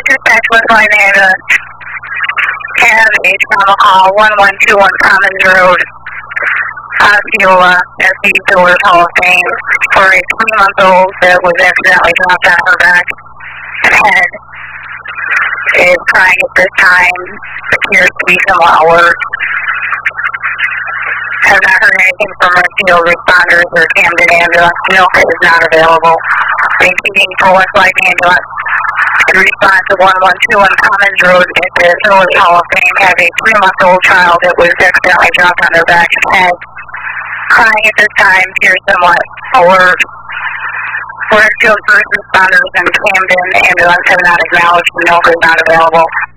Dispatch was going to have a trauma call 1121 Commons Road, Osceola, at the Pillars Hall of Fame for a 20-month-old that was accidentally dropped on her back and head. Is crying at this time, appears to be somewhat alert. Have not heard anything from our field responders or Camden ambulance. Milk is not available. Thank you for Westlake Ambulance. In response to 1121 Commons Road at the Pillars Hall of Fame, have a 3-month-old child that was accidentally dropped on their back and head. Crying at this time, appears somewhat alert. Forest Field first responders and Camden ambulance have not acknowledged milk is not available.